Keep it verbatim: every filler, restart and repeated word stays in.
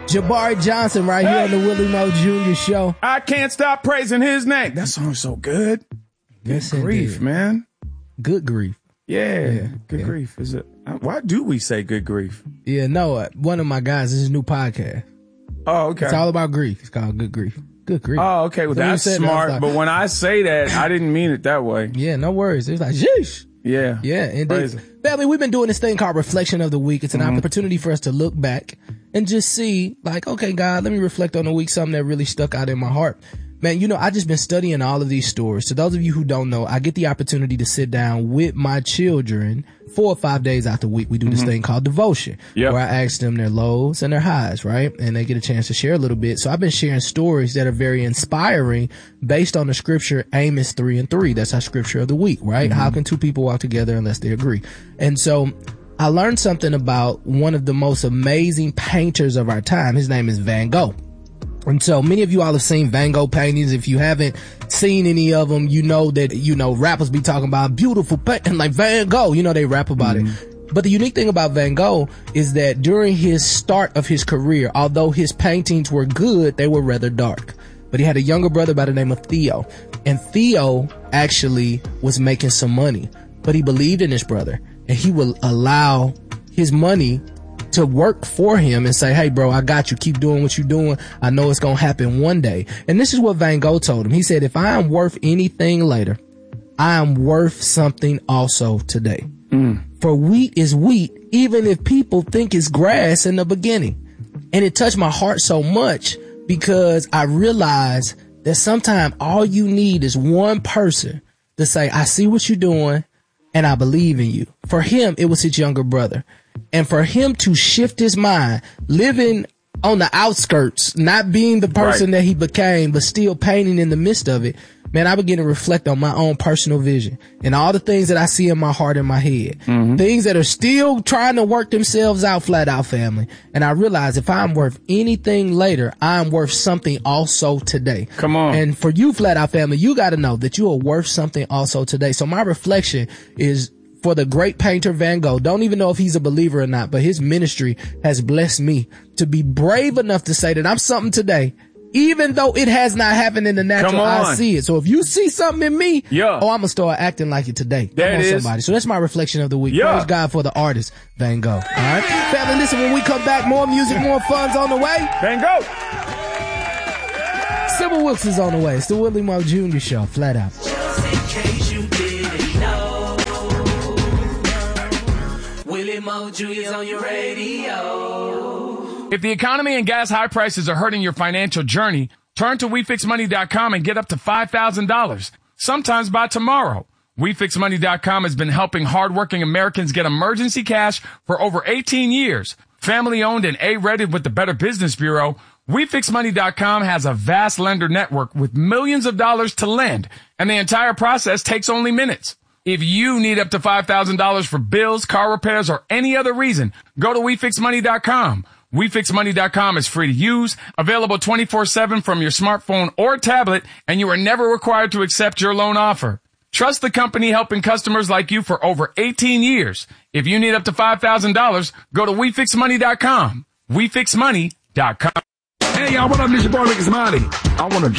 Jabari Johnson right here hey. on the Willie Moe Junior Show. I can't stop praising his name. That song's so good. Good yes, grief, indeed. man. Good grief. Yeah, yeah good yeah. grief. Is it? Why do we say good grief? Yeah, no, uh, one of my guys, this is a new podcast. Oh, okay. It's all about grief. It's called Good Grief. Good grief. Oh, okay. Well, so that's smart. That, like, but when I say that, I didn't mean it that way. Yeah, no worries. It's like, sheesh. Yeah. Yeah. And family, we've been doing this thing called Reflection of the Week. It's an mm-hmm. opportunity for us to look back and just see, like, okay, God, let me reflect on the week, something that really stuck out in my heart. Man, you know, I just been studying all of these stories. To those of you who don't know, I get the opportunity to sit down with my children four or five days out the week. We do this mm-hmm. thing called devotion, yep. where I ask them their lows and their highs, right? And they get a chance to share a little bit. So I've been sharing stories that are very inspiring based on the scripture Amos three and three. That's our scripture of the week, right? Mm-hmm. How can two people walk together unless they agree? And so I learned something about one of the most amazing painters of our time. His name is Van Gogh. And so many of you all have seen Van Gogh paintings. If you haven't seen any of them, you know that, you know, rappers be talking about beautiful painting like Van Gogh. You know, they rap about mm-hmm. it. But the unique thing about Van Gogh is that during his start of his career, although his paintings were good, they were rather dark. But he had a younger brother by the name of Theo. And Theo actually was making some money, but he believed in his brother and he would allow his money to work for him and say, hey, bro, I got you. Keep doing what you're doing. I know it's going to happen one day. And this is what Van Gogh told him. He said, if I am worth anything later, I am worth something also today. Mm. For wheat is wheat, even if people think it's grass in the beginning. And it touched my heart so much because I realized that sometimes all you need is one person to say, I see what you're doing and I believe in you. For him, it was his younger brother. And for him to shift his mind, living on the outskirts, not being the person right. that he became, but still painting in the midst of it, man, I begin to reflect on my own personal vision and all the things that I see in my heart and my head, mm-hmm. things that are still trying to work themselves out, flat out, family. And I realize if I'm worth anything later, I'm worth something also today. Come on. And for you, flat out, family, you got to know that you are worth something also today. So my reflection is for the great painter Van Gogh. Don't even know if he's a believer or not, but his ministry has blessed me to be brave enough to say that I'm something today, even though it has not happened in the natural. I see it. So if you see something in me, yeah. oh, I'm gonna start acting like it today. There it is. Somebody. So that's my reflection of the week. Yeah. Praise God for the artist Van Gogh. All right, family. Listen, when we come back, more music, more fun's on the way. Van Gogh. Sybil Wilkes is on the way. It's the Willie Moe Junior Show. Flat out. Just in case you didn't know. Willie Moe Junior's on your radio. If the economy and gas high prices are hurting your financial journey, turn to we fix money dot com and get up to five thousand dollars, sometimes by tomorrow. we fix money dot com has been helping hardworking Americans get emergency cash for over eighteen years. Family owned and A-rated with the Better Business Bureau, we fix money dot com has a vast lender network with millions of dollars to lend, and the entire process takes only minutes. If you need up to five thousand dollars for bills, car repairs, or any other reason, go to we fix money dot com. we fix money dot com is free to use, available twenty-four seven from your smartphone or tablet, and you are never required to accept your loan offer. Trust the company helping customers like you for over eighteen years. If you need up to five thousand dollars, go to we fix money dot com. we fix money dot com. Hey, y'all, what up? This your boy Ricky Smiley. I want to